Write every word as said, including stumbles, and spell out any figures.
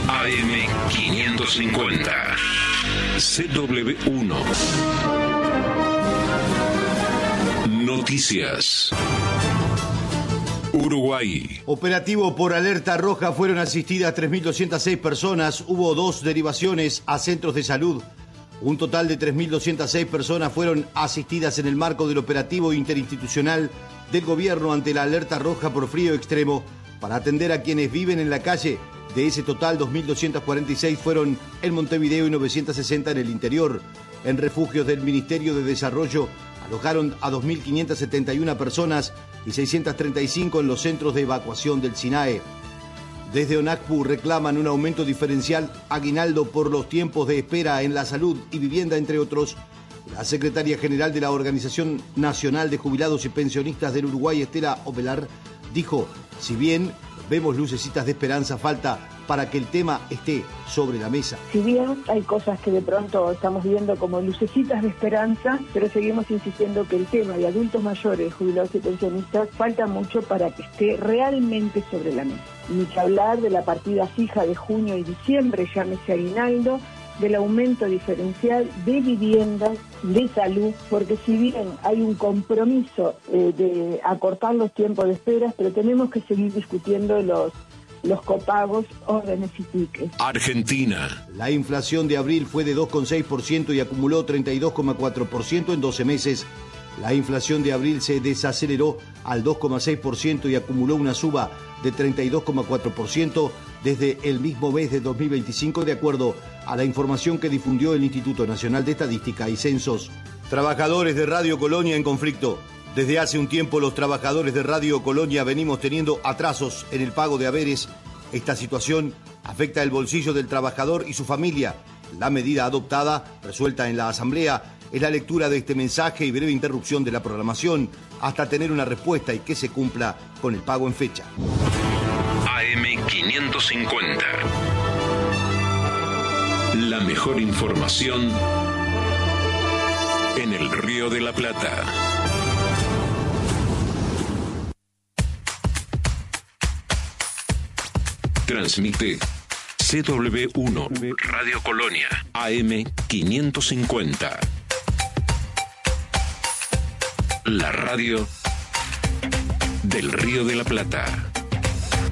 A M quinientos cincuenta. C W uno. Noticias. Uruguay. Operativo por alerta roja, fueron asistidas tres mil doscientas seis personas, hubo dos derivaciones a centros de salud. Un total de tres mil doscientas seis personas fueron asistidas en el marco del operativo interinstitucional del gobierno ante la alerta roja por frío extremo para atender a quienes viven en la calle. De ese total, dos mil doscientas cuarenta y seis fueron en Montevideo y novecientas sesenta en el interior. En refugios del Ministerio de Desarrollo alojaron a dos mil quinientas setenta y una personas y seiscientas treinta y cinco en los centros de evacuación del SINAE. Desde ONACPU reclaman un aumento diferencial aguinaldo por los tiempos de espera en la salud y vivienda, entre otros. La secretaria general de la Organización Nacional de Jubilados y Pensionistas del Uruguay, Estela Ovelar, dijo: si bien vemos lucecitas de esperanza, falta para que el tema esté sobre la mesa. Si bien hay cosas que de pronto estamos viendo como lucecitas de esperanza, pero seguimos insistiendo que el tema de adultos mayores, jubilados y pensionistas, falta mucho para que esté realmente sobre la mesa. Ni que hablar de la partida fija de junio y diciembre, llámese aguinaldo, del aumento diferencial de viviendas, de salud, porque si bien hay un compromiso eh, de acortar los tiempos de espera, pero tenemos que seguir discutiendo los, los copagos, órdenes y tickets. Argentina. La inflación de abril fue de dos coma seis por ciento y acumuló treinta y dos coma cuatro por ciento en doce meses. La inflación de abril se desaceleró al dos coma seis por ciento y acumuló una suba de treinta y dos coma cuatro por ciento desde el mismo mes de dos mil veinticinco, de acuerdo a la información que difundió el Instituto Nacional de Estadística y Censos. Trabajadores de Radio Colonia en conflicto. Desde hace un tiempo los trabajadores de Radio Colonia venimos teniendo atrasos en el pago de haberes. Esta situación afecta el bolsillo del trabajador y su familia. La medida adoptada, resuelta en la Asamblea, es la lectura de este mensaje y breve interrupción de la programación hasta tener una respuesta y que se cumpla con el pago en fecha. A M quinientos cincuenta. La mejor información en el Río de la Plata. Transmite C W uno Radio Colonia A M quinientos cincuenta. La radio del Río de la Plata.